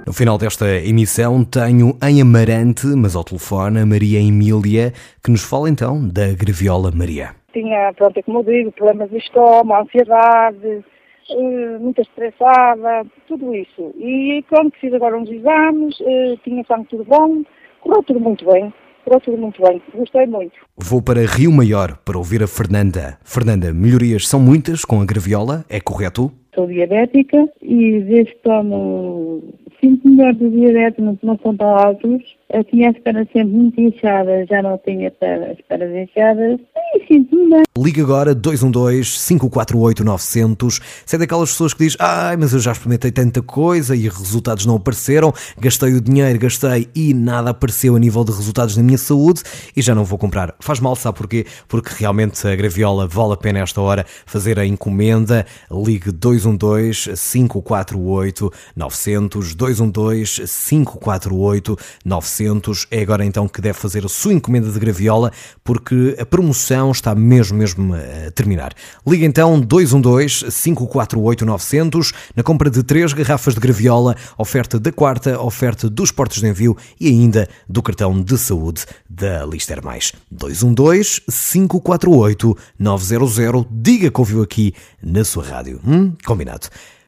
No final desta emissão tenho em Amarante, mas ao telefone, a Maria Emília, que nos fala então da graviola Maria. Tinha, pronto, como eu digo, problemas de estômago, ansiedade, muito estressada, tudo isso. E quando fiz agora uns exames, tinha sangue tudo bom, correu tudo muito bem, gostei muito. Vou para Rio Maior para ouvir a Fernanda. Fernanda, melhorias são muitas com a graviola, é correto? Sou diabética e desde que tomo 5 melhor do diabetes, não são tão altos. Eu tinha as pernas sempre muito inchadas, já não tenho as pernas inchadas e sinto-me bem. Liga agora 212-548-900. Se é daquelas pessoas que diz: mas eu já experimentei tanta coisa e resultados não apareceram, gastei o dinheiro, e nada apareceu a nível de resultados na minha saúde e já não vou comprar. Faz mal, sabe porquê? Porque realmente a graviola vale a pena esta hora fazer a encomenda. Ligue 212-548-900, 212-548-900. É agora então que deve fazer a sua encomenda de graviola, porque a promoção está mesmo a terminar. Liga então 212-548-900 na compra de 3 garrafas de graviola, oferta da quarta, oferta dos portos de envio e ainda do cartão de saúde da Lister Mais. 212-548-900. Diga que ouviu aqui na sua rádio. Combinado.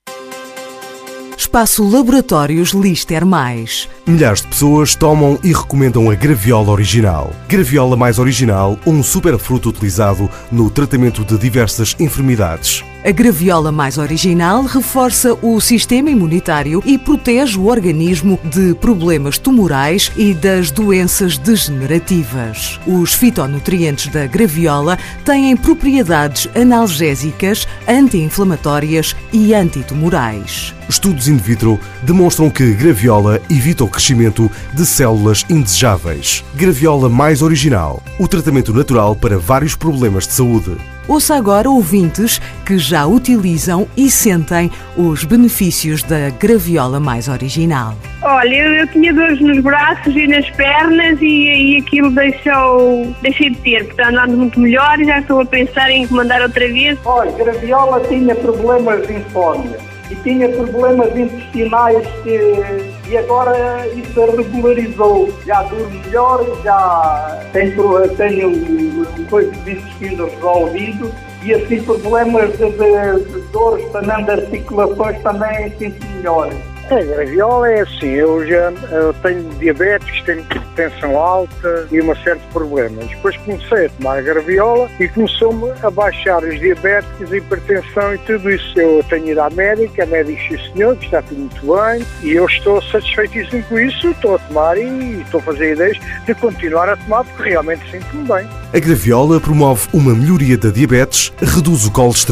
Espaço Laboratórios Lister Mais. Milhares de pessoas tomam e recomendam a graviola original. Graviola Mais original, um superfruto utilizado no tratamento de diversas enfermidades. A graviola mais original reforça o sistema imunitário e protege o organismo de problemas tumorais e das doenças degenerativas. Os fitonutrientes da graviola têm propriedades analgésicas, anti-inflamatórias e antitumorais. Estudos in vitro demonstram que graviola evita o crescimento de células indesejáveis. Graviola Mais original, o tratamento natural para vários problemas de saúde. Ouça agora ouvintes que já utilizam e sentem os benefícios da graviola mais original. Olha, eu tinha dores nos braços e nas pernas e aquilo deixei de ter, portanto ando muito melhor e já estou a pensar em encomendar outra vez. Olha, graviola tinha problemas de insónia e tinha problemas intestinais e agora isso regularizou. Já durmo melhor, já tenho coisas de intestino resolvido e assim problemas de dores também de articulações também sinto melhor. A graviola é assim, eu tenho diabetes, tenho tensão alta e uma série de problemas. Depois comecei a tomar a graviola e começou-me a baixar os diabetes, a hipertensão e tudo isso. Eu tenho ido à médica, a médica disse: senhor, que está tudo muito bem e eu estou satisfeitíssimo com isso, estou a tomar e estou a fazer ideias de continuar a tomar porque realmente sinto-me bem. A graviola promove uma melhoria da diabetes, reduz o colesterol